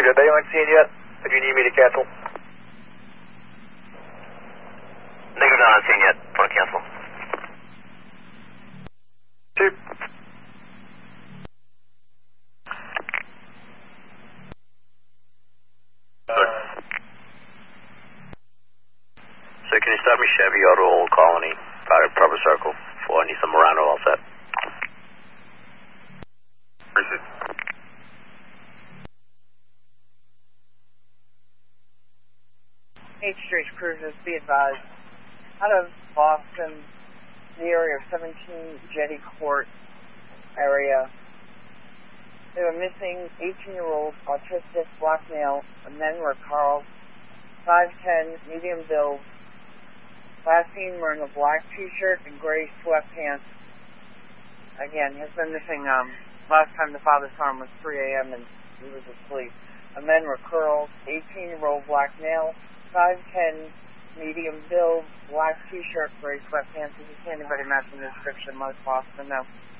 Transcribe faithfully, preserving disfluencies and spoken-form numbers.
received a day on scene yet? Or do you need me to cancel? Negative, not on scene yet. Want to cancel? Chief. Good. So can you stop me Chevy Auto Old Colony, Powder Proper Circle, for Nissan Murano all set? Appreciate it. H Street Cruisers, be advised. Out of Boston, the area of seventeen Jetty Court area, they were missing eighteen-year-old autistic black male. The men were Carl, five ten, medium build, last seen wearing a black t-shirt and gray sweatpants. Again, has been missing, um, last time the father saw him was three a.m. and he was asleep. The men were Carl, eighteen-year-old black male, five ten, medium build, black t-shirt, gray sweatpants. If you see anybody matching the description, most Boston, no.